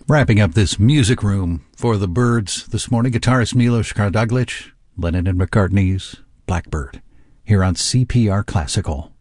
Wrapping up this music room for the Byrds this morning, guitarist Milos Kardaglich, Lennon and McCartney's Blackbird, here on CPR Classical.